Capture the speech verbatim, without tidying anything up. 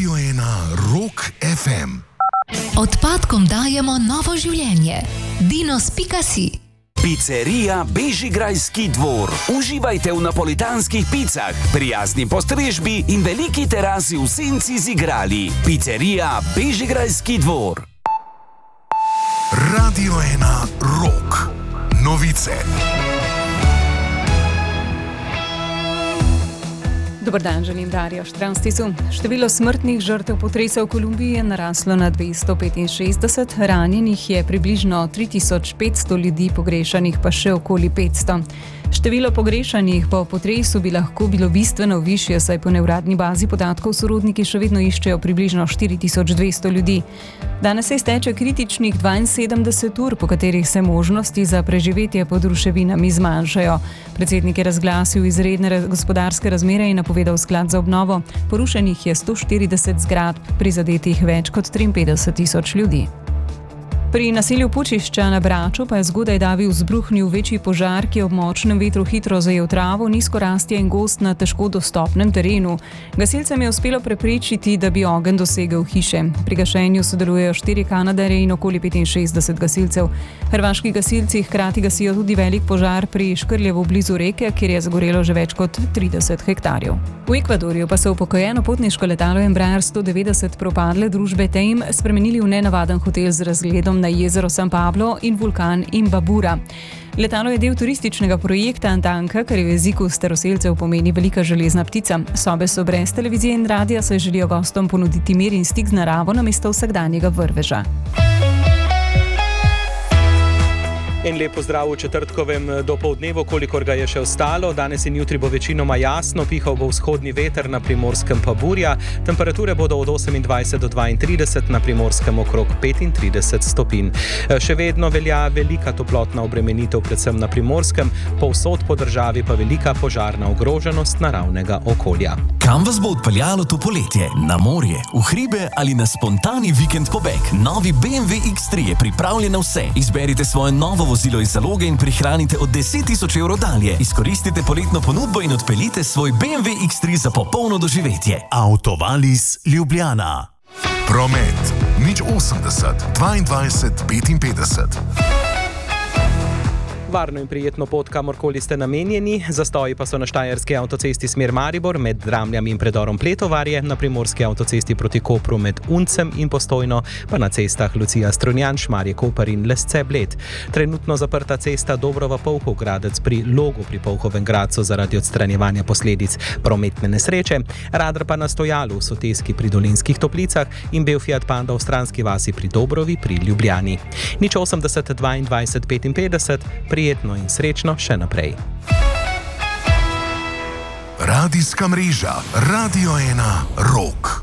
Radio ena Rock ef em. Odpadkom dajemo novo življenje. dinos pika si. Pizzerija Bežigrajski dvor. Uživajte v napolitanskih picah, prijazni postrežbi in veliki terasi v senci z igrali. Pizzerija Bežigrajski dvor. Radio ena Rock. Novice. Dobar dan, želim Darja Štranstisu. Število smrtnih žrtev potresa v Kolumbiji je naraslo na dvesto petinšestdeset, ranjenih je približno tri tisoč petsto ljudi, pogrešanih pa še okoli petsto. Število pogrešanih po potresu bi lahko bilo bistveno višje, saj po neuradni bazi podatkov sorodniki še vedno iščejo približno štiri tisoč dvesto ljudi. Danes se izteče kritičnih dvainsedemdeset ur, po katerih se možnosti za preživetje pod ruševinami zmanjšajo. Predsednik je razglasil izredne gospodarske razmere in napovedal sklad za obnovo. Porušenih je sto štirideset zgradb, prizadetih več kot triinpetdeset tisoč ljudi. Pri naselju Pučišča na Braču pa je zgodaj davi vzbruhnil večji požar, ki je ob močnem vetru hitro zajel travo, nizkorastje in gozd na težko dostopnem terenu. Gasilcem je uspelo preprečiti, da bi ogenj dosegel hiše. Pri gašenju sodelujejo štiri Kanadarje in okoli petinšestdeset gasilcev. Hrvaški gasilci hkrati gasijo tudi velik požar pri Škrljevu blizu reke, kjer je zagorelo že več kot trideset hektarjev. V Ekvadorju pa so upokojeno potniško letalo Embraer sto devetdeset propadle družbe T E M spremenili v nenavaden hotel z razgledom na jezero San Pablo in vulkan Imbabura. Letalo je del turističnega projekta Antanka, kar v jeziku staroselcev pomeni velika železna ptica. Sobe so brez televizije in radia, saj želijo gostom ponuditi mir in stik z naravo namesto vsakdanjega vrveža. En lep pozdrav v četrtkovem dopoldnevu, kolikor ga je še ostalo. Danes in jutri bo večinoma jasno, pihal bo vzhodni veter, na Primorskem pa burja. Temperature bodo od osemindvajset do dvaintrideset, na Primorskem okrog petintrideset stopinj. Še vedno velja velika toplotna obremenitev, predvsem na Primorskem, povsod po državi pa velika požarna ogroženost naravnega okolja. Kam vas bo odpeljalo to poletje? Na morje, v hribe ali na spontani vikend pobeg? Novi B M W X tri je pripravljen na vse. Izberite svoje novo vozilo iz zaloge in prihranite od deset tisoč evrov dalje. Izkoristite poletno ponudbo in odpeljite svoj B M W X tri za popolno doživetje. Autovalis Ljubljana. Promet nič osemdeset dvaindvajset petinpetdeset. Varno in prijetno pot, kamorkoli ste namenjeni. Zastoji pa so na štajerski avtocesti smer Maribor med Dramljami in predorom Pletovarje, na primorski avtocesti proti Kopru med Uncem in Postojno, pa na cestah Lucija Strunjan, Šmarje Koper in Lesce Bled. Trenutno zaprta cesta Dobrova Polhov Gradec pri Logu pri Polhovem Gradcu zaradi odstranjevanja posledic prometne nesreče, Radar pa na Stojalu v Soteski pri Dolenjskih Toplicah in bel Fiat Panda v Stranski vasi pri Dobrovi pri Ljubljani. nič osemdeset dvaindvajset petinpetdeset, prijetno in srečno še naprej. Radijska mreža Radio ena Rock.